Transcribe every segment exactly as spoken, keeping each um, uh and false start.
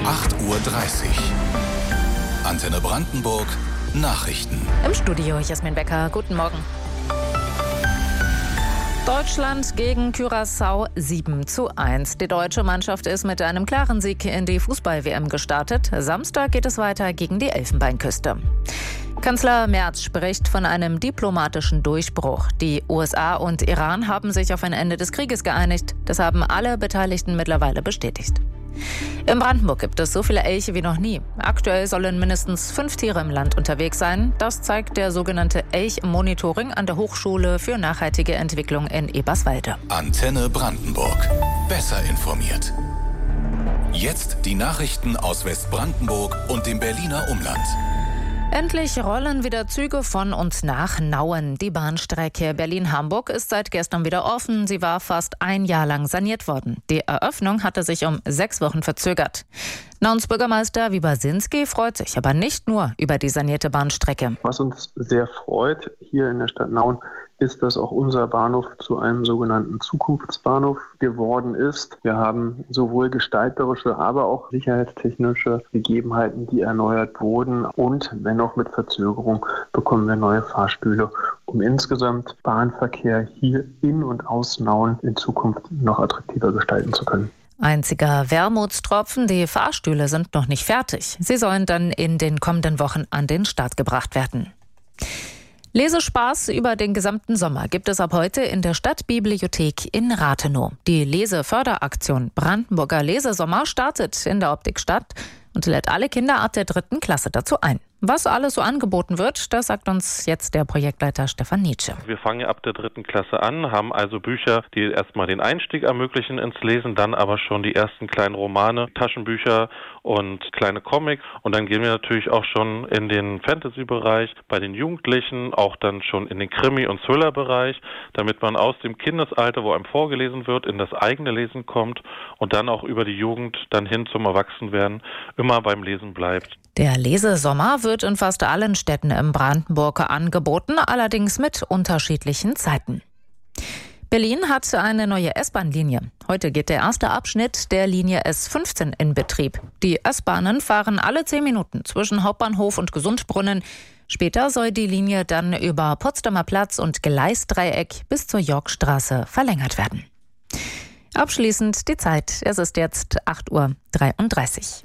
acht Uhr dreißig. Antenne Brandenburg Nachrichten. Im Studio Jasmin Becker. Guten Morgen. Deutschland gegen Curaçao sieben zu eins. Die deutsche Mannschaft ist mit einem klaren Sieg in die Fußball-W M gestartet. Samstag geht es weiter gegen die Elfenbeinküste. Kanzler Merz spricht von einem diplomatischen Durchbruch. Die U S A und Iran haben sich auf ein Ende des Krieges geeinigt. Das haben alle Beteiligten mittlerweile bestätigt. In Brandenburg gibt es so viele Elche wie noch nie. Aktuell sollen mindestens fünf Tiere im Land unterwegs sein. Das zeigt der sogenannte Elch-Monitoring an der Hochschule für nachhaltige Entwicklung in Eberswalde. Antenne Brandenburg. Besser informiert. Jetzt die Nachrichten aus Westbrandenburg und dem Berliner Umland. Endlich rollen wieder Züge von und nach Nauen. Die Bahnstrecke Berlin-Hamburg ist seit gestern wieder offen. Sie war fast ein Jahr lang saniert worden. Die Eröffnung hatte sich um sechs Wochen verzögert. Nauens Bürgermeister Wibasinski freut sich aber nicht nur über die sanierte Bahnstrecke. Was uns sehr freut hier in der Stadt Nauen, ist, dass auch unser Bahnhof zu einem sogenannten Zukunftsbahnhof geworden ist. Wir haben sowohl gestalterische, aber auch sicherheitstechnische Gegebenheiten, die erneuert wurden. Und wenn auch mit Verzögerung bekommen wir neue Fahrstühle, um insgesamt Bahnverkehr hier in und aus Nauen in Zukunft noch attraktiver gestalten zu können. Einziger Wermutstropfen, die Fahrstühle sind noch nicht fertig. Sie sollen dann in den kommenden Wochen an den Start gebracht werden. Lesespaß über den gesamten Sommer gibt es ab heute in der Stadtbibliothek in Rathenow. Die Leseförderaktion Brandenburger Lesesommer startet in der Optikstadt und lädt alle Kinder ab der dritten Klasse dazu ein. Was alles so angeboten wird, das sagt uns jetzt der Projektleiter Stefan Nietzsche. Wir fangen ja ab der dritten Klasse an, haben also Bücher, die erstmal den Einstieg ermöglichen ins Lesen, dann aber schon die ersten kleinen Romane, Taschenbücher und kleine Comics. Und dann gehen wir natürlich auch schon in den Fantasy-Bereich, bei den Jugendlichen, auch dann schon in den Krimi- und Thriller-Bereich, damit man aus dem Kindesalter, wo einem vorgelesen wird, in das eigene Lesen kommt und dann auch über die Jugend dann hin zum Erwachsenwerden immer beim Lesen bleibt. Der Lesesommer wird in fast allen Städten im Brandenburg angeboten, allerdings mit unterschiedlichen Zeiten. Berlin hat eine neue S-Bahn-Linie. Heute geht der erste Abschnitt der Linie S fünfzehn in Betrieb. Die S-Bahnen fahren alle zehn Minuten zwischen Hauptbahnhof und Gesundbrunnen. Später soll die Linie dann über Potsdamer Platz und Gleisdreieck bis zur Yorkstraße verlängert werden. Abschließend die Zeit. Es ist jetzt acht Uhr dreiunddreißig.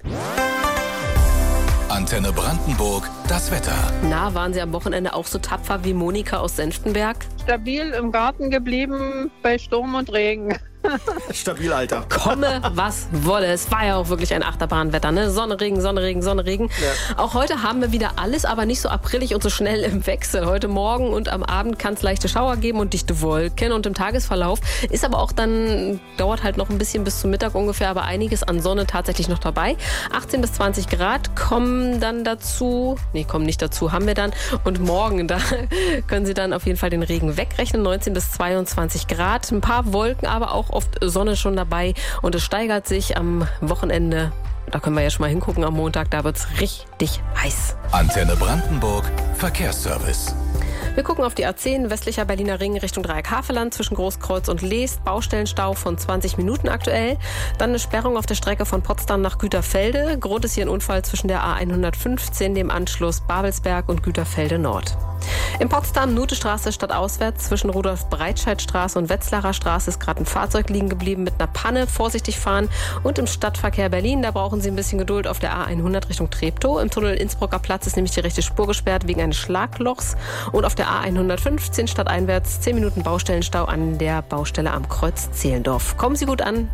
Antenne Brandenburg, das Wetter. Na, waren Sie am Wochenende auch so tapfer wie Monika aus Senftenberg? Stabil im Garten geblieben bei Sturm und Regen. Stabil, Alter. Komme, was wolle. Es war ja auch wirklich ein Achterbahnwetter, ne? Sonne, Regen, Sonne, Regen, Sonne, Regen. Ja. Auch heute haben wir wieder alles, aber nicht so aprillig und so schnell im Wechsel. Heute Morgen und am Abend kann es leichte Schauer geben und dichte Wolken. Und im Tagesverlauf ist aber auch dann, dauert halt noch ein bisschen bis zum Mittag ungefähr, aber einiges an Sonne tatsächlich noch dabei. achtzehn bis zwanzig Grad kommen dann dazu. Nee, kommen nicht dazu, haben wir dann. Und morgen, da können Sie dann auf jeden Fall den Regen wegrechnen. neunzehn bis zweiundzwanzig Grad. Ein paar Wolken, aber auch oft Sonne schon dabei und es steigert sich am Wochenende. Da können wir ja schon mal hingucken am Montag, da wird es richtig heiß. Antenne Brandenburg, Verkehrsservice. Wir gucken auf die A zehn, westlicher Berliner Ring Richtung Dreieck-Havelland zwischen Großkreuz und Leest. Baustellenstau von zwanzig Minuten aktuell. Dann eine Sperrung auf der Strecke von Potsdam nach Güterfelde. Grund ist hier ein Unfall zwischen der A hundertfünfzehn, dem Anschluss Babelsberg und Güterfelde Nord. In Potsdam, Nutestraße stadtauswärts zwischen Rudolf-Breitscheid-Straße und Wetzlarer Straße ist gerade ein Fahrzeug liegen geblieben mit einer Panne. Vorsichtig fahren. Und im Stadtverkehr Berlin, da brauchen Sie ein bisschen Geduld auf der A hundert Richtung Treptow. Im Tunnel Innsbrucker Platz ist nämlich die rechte Spur gesperrt wegen eines Schlaglochs. Und auf der A hundertfünfzehn stadteinwärts zehn Minuten Baustellenstau an der Baustelle am Kreuz Zehlendorf. Kommen Sie gut an.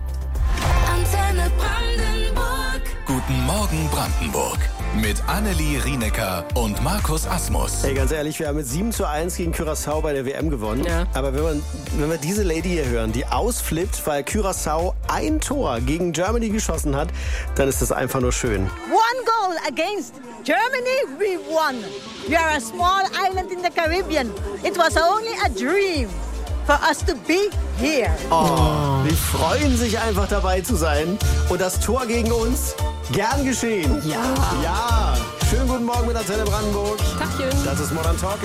Antenne Brandenburg. Guten Morgen Brandenburg. Mit Annelie Rienecker und Markus Asmus. Hey, ganz ehrlich, wir haben mit sieben zu eins gegen Curaçao bei der W M gewonnen. Ja. Aber wenn, man, wenn wir diese Lady hier hören, die ausflippt, weil Curaçao ein Tor gegen Germany geschossen hat, dann ist das einfach nur schön. One goal against Germany, we won. We are a small island in the Caribbean. It was only a dream for us to be here. Oh, die freuen sich einfach dabei zu sein. Und das Tor gegen uns, gern geschehen. Ja. Ja. Schönen guten Morgen mit Antenne Brandenburg. Tachchen. Das ist Modern Talk.